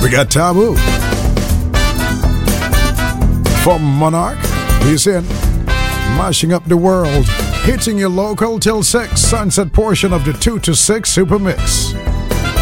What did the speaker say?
We got Taboo from Monarch. He's in Mashing Up the World, hitting your local till 6, sunset portion of the 2 to 6 Super Mix.